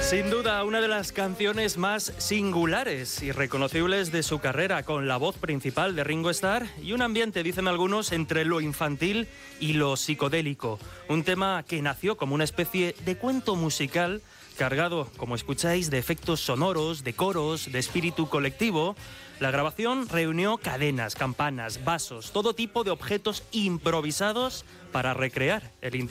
Sin duda, una de las canciones más singulares y reconocibles de su carrera, con la voz principal de Ringo Starr y un ambiente, dicen algunos, entre lo infantil y lo psicodélico. Un tema que nació como una especie de cuento musical cargado, como escucháis, de efectos sonoros, de coros, de espíritu colectivo. La grabación reunió cadenas, campanas, vasos, todo tipo de objetos improvisados para recrear el